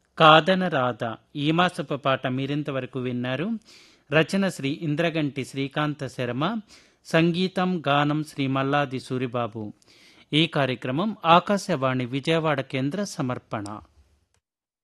కాదన రాధ ఈ మాసపు పాట మీరింతవరకు విన్నారు. రచన శ్రీ ఇంద్రగంటి శ్రీకాంత శర్మ, సంగీతం గానం శ్రీ మల్లాది సూరిబాబు. ఈ కార్యక్రమం ఆకాశవాణి విజయవాడ కేంద్ర సమర్పణ.